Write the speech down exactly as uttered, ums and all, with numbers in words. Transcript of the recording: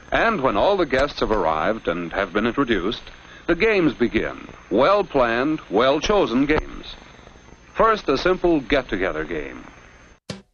And when all the guests have arrived and have been introduced, the games begin. Well-planned, well-chosen games. First, a simple get-together game.